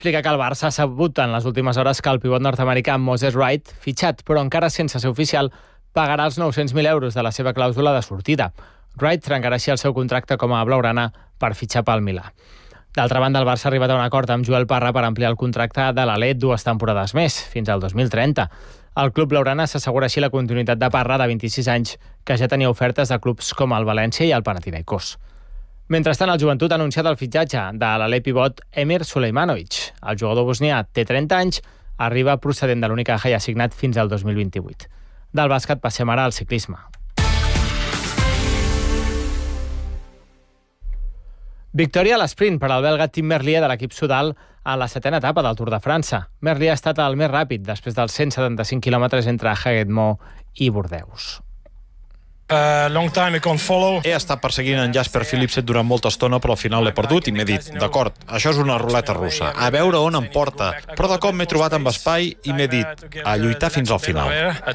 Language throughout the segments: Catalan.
explica que el Barça ha sabut en les últimes hores que el pivot nord-americà Moses Wright, fitxat però encara sense ser oficial, pagarà els 900.000 euros de la seva clàusula de sortida. Wright trencarà així el seu contracte com a blaugrana per fitxar pel Milà. D'altra banda, el Barça ha arribat a un acord amb Joel Parra per ampliar el contracte de l'Alet 2 temporades més, fins al 2030. El club blaugrana s'assegura així la continuïtat de Parra, de 26 anys, que ja tenia ofertes de clubs com el València i el Panathinaikos. Mentrestant, el Joventut ha anunciat el fitxatge de l'Alet pivot Emir Sulejmanovic. El jugador bosnià té 30 anys, arriba procedent de l'Unicaja i ha signat fins al 2028. Del bàsquet passem ara al ciclisme. Victòria a l'esprint per al belga Tim Merlier de l'equip Sudal a la 7a etapa del Tour de França. Merlier ha estat el més ràpid després dels 175 quilòmetres entre Haguet-Mont i Bordeus. He estat perseguint en Jasper Philipsen durant molta estona, però al final l'he perdut i m'he dit, d'acord, això és una ruleta russa, a veure on em porta. Però de cop m'he trobat amb espai i m'he dit, a lluitar fins al final.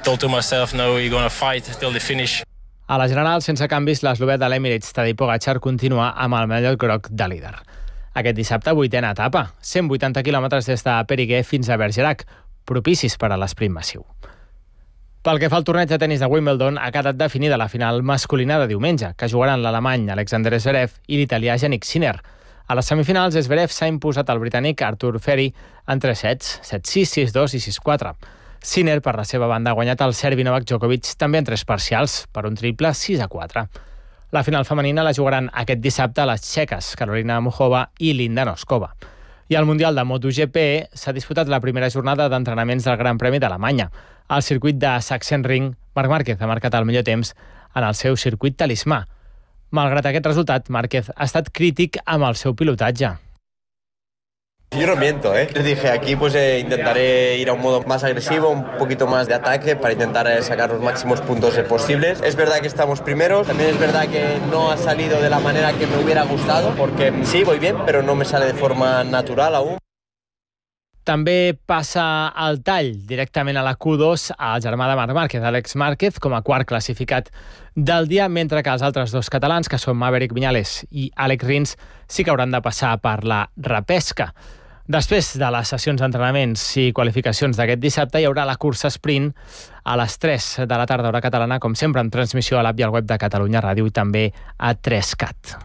A la general, sense canvis, l'eslovè de l'Emirates Tadej Pogačar continua amb el mallot groc de líder. Aquest dissabte, 8a etapa, 180 quilòmetres des de Périgueux fins a Bergerac, propicis per a l'esprint massiu. Pel que fa al torneig de tenis de Wimbledon, ha quedat definida la final masculina de diumenge, que jugaran l'alemany Alexander Zverev i l'italià Jannik Sinner. A les semifinals, Zverev s'ha imposat al britànic Arthur Ferry en 3 sets, 7-6, 6-2 i 6-4. Sinner, per la seva banda, ha guanyat el serbi Novak Djokovic també en 3 parcials, per un triple 6-4. La final femenina la jugaran aquest dissabte a les txeques, Carolina Muchova i Linda Noskova. I al Mundial de MotoGP s'ha disputat la primera jornada d'entrenaments del Gran Premi d'Alemanya. Al circuit de Sachsenring, Marc Márquez ha marcat el millor temps en el seu circuit talismà. Malgrat aquest resultat, Márquez ha estat crític amb el seu pilotatge. Yo no miento, Les dije, aquí pues intentaré ir a un modo más agresivo, un poquito más de ataque para intentar sacar los máximos puntos posibles. Es verdad que estamos primeros, también es verdad que no ha salido de la manera que me hubiera gustado, porque sí, voy bien, pero no me sale de forma natural aún. També passa el tall directament a la Q2 al germà de Marc Márquez, Àlex Márquez, com a quart classificat del dia, mentre que els altres dos catalans, que són Maverick Viñales i Àlex Rins, sí que hauran de passar per la repesca. Després de les sessions d'entrenaments i qualificacions d'aquest dissabte, hi haurà la cursa sprint a les 3 de la tarda hora catalana, com sempre, amb transmissió a l'app i al web de Catalunya Ràdio i també a 3CAT.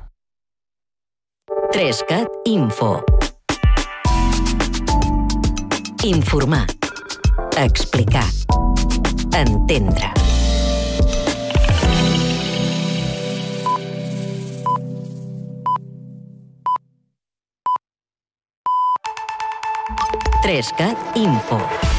3CAT Info. Informar. Explicar. Entendre. Trescat Info.